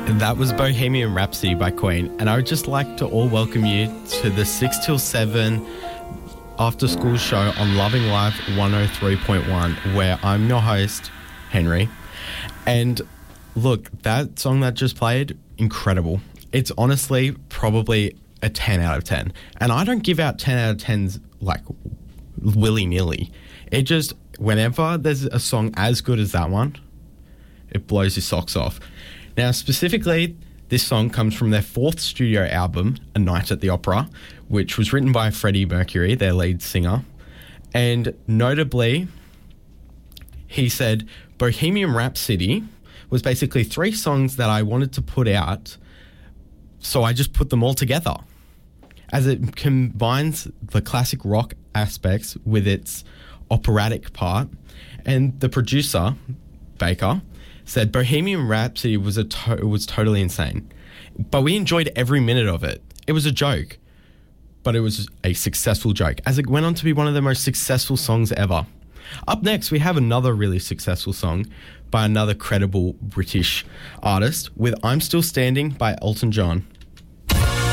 That was Bohemian Rhapsody by Queen, and I would just like to all welcome you to the 6 till 7 after school show on Loving Life 103.1, where I'm your host, Henry. And look, that song that just played, incredible. It's honestly probably a 10 out of 10. And I don't give out 10 out of 10s like willy-nilly. It just, whenever there's a song as good as that one, it blows your socks off. Now, specifically, this song comes from their 4th studio album, A Night at the Opera, which was written by Freddie Mercury, their lead singer. And notably, he said, Bohemian Rhapsody was basically 3 songs that I wanted to put out, so I just put them all together, as it combines the classic rock aspects with its operatic part. And the producer, Baker, said Bohemian Rhapsody was totally insane, but we enjoyed every minute of it. It was a joke, but it was a successful joke, as it went on to be one of the most successful songs ever. Up next, we have another really successful song by another credible British artist with I'm Still Standing by Elton John.